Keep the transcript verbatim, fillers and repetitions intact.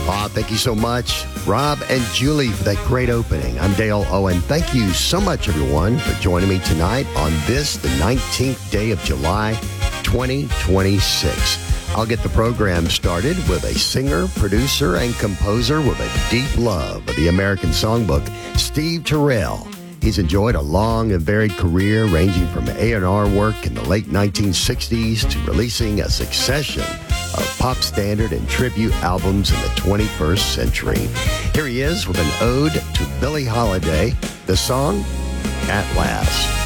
Aw, thank you so much, Rob and Julie, for that great opening. I'm Dale Owen. Thank you so much, everyone, for joining me tonight on this, the nineteenth day of July, twenty twenty-six. I'll get the program started with a singer, producer, and composer with a deep love of the American songbook, Steve Terrell. He's enjoyed a long and varied career ranging from A and R work in the late nineteen sixties to releasing a succession of pop standard and tribute albums in the twenty-first century. Here he is with an ode to Billie Holiday, the song, At Last.